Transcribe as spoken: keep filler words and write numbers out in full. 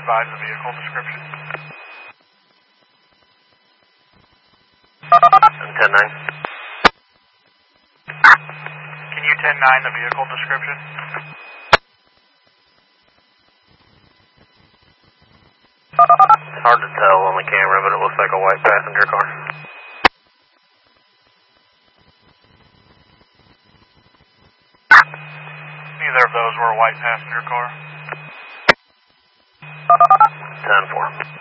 provide the vehicle description? ten nine. Can you ten nine the vehicle description? It's hard to tell on the camera, but it looks like a white passenger car. Neither of those were a white passenger car. ten four.